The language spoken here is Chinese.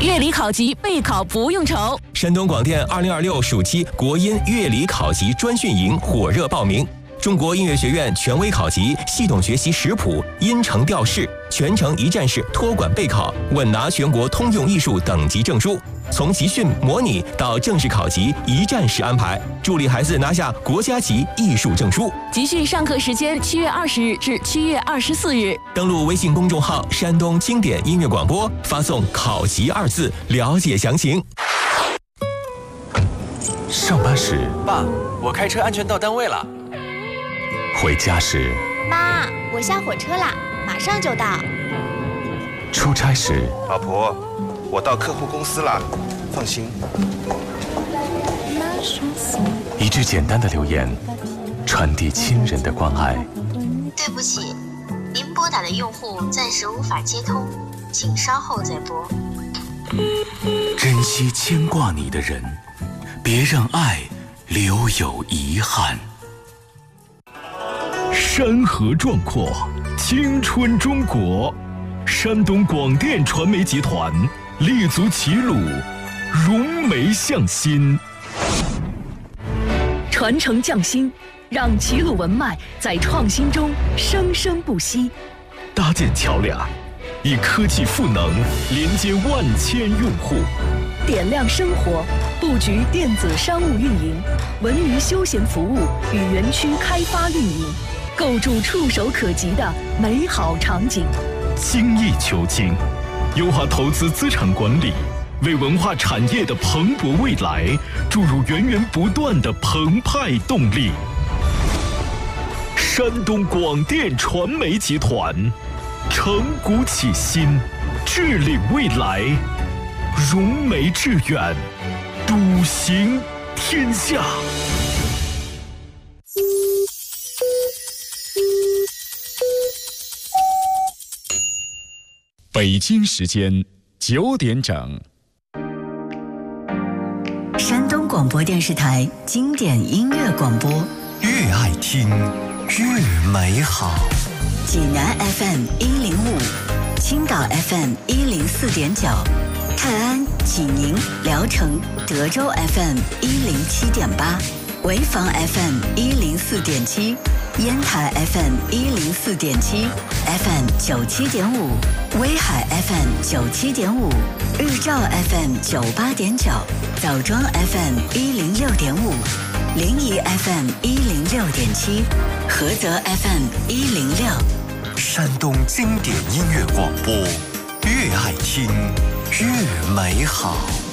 乐理考级备考不用愁。 山东广电2026暑期国音乐理考级专训营火热报名。中国音乐学院权威考级，系统学习识谱、音程调式，全程一站式托管备考，稳拿全国通用艺术等级证书。从集训、模拟到正式考级，一站式安排，助力孩子拿下国家级艺术证书。 集训上课时间7月20日至7月24日。 登录微信公众号“山东经典音乐广播”，发送“考级”2字，了解详情。 上班时， 爸，我开车安全到单位了。 回家时， 妈，我下火车啦，马上就到。 出差时， 老婆，我到客户公司了，放心。 一句简单的留言，传递亲人的关爱。 对不起，您拨打的用户暂时无法接通，请稍后再拨。 珍惜牵挂你的人，别让爱留有遗憾。 山河壮阔，青春中国。山东广电传媒集团立足齐鲁，融媒向心， 传承匠心，让齐鲁文脉在创新中生生不息。 搭建桥梁，以科技赋能连接万千用户。 点亮生活，布局电子商务运营、文娱休闲服务与园区开发运营，构筑触手可及的美好场景。 精益求精，优化投资资产管理，为文化产业的蓬勃未来注入源源不断的澎湃动力。山东广电传媒集团，承古启新，致力未来，融媒致远，笃行天下。 北京时间9点整， 山东广播电视台经典音乐广播， 越爱听越美好。 济南 FM 105，青岛 FM 104.9，泰安、济宁、聊城、德州 FM 107.8，潍坊 FM 104.7，烟台 FM 104.7 ，FM 97.5，威海 FM 97.5，日照 FM 98.9，枣庄 FM 106.5，临沂 FM 106.7，菏泽 FM 106。 山东经典音乐广播，越爱听越美好。